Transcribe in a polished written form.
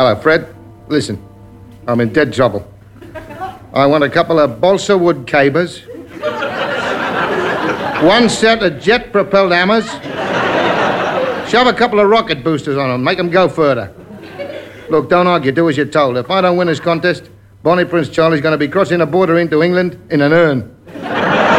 Hello, Fred. Listen, I'm in dead trouble. I want a couple of balsa wood cabers, one set of jet-propelled hammers, shove a couple of rocket boosters on them, make them go further. Look, don't argue, do as you're told. If I don't win this contest, Bonnie Prince Charlie's going to be crossing the border into England in an urn.